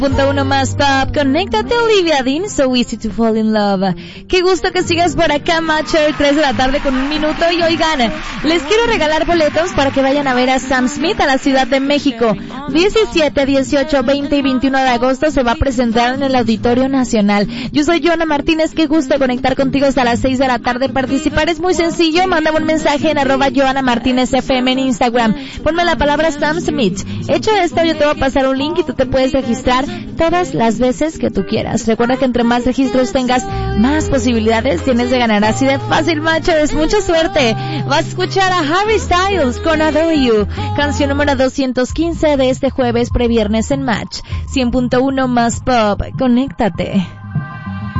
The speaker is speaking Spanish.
100.1 más pop. Conéctate, Olivia Dean, So Easy to Fall in Love. Qué gusto que sigas por acá, Matcher, 3 de la tarde con 1 minuto. Y oigan, les quiero regalar boletos para que vayan a ver a Sam Smith a la Ciudad de México. 17, 18, 20 y 21 de agosto se va a presentar en el Auditorio Nacional. Yo soy Joana Martínez, qué gusto conectar contigo hasta las 6 de la tarde. Participar es muy sencillo, mándame un mensaje en @JoanaMartínezFM en Instagram. Ponme la palabra Sam Smith. Hecho esto, yo te voy a pasar un link y tú te puedes registrar todas las veces que tú quieras. Recuerda que entre más registros tengas, más posibilidades tienes de ganar. Así de fácil, Matchers. Mucha suerte. Vas a escuchar a Harry Styles con Adore You, canción número 215 de este jueves previernes en Match. 100.1 más pop. Conéctate.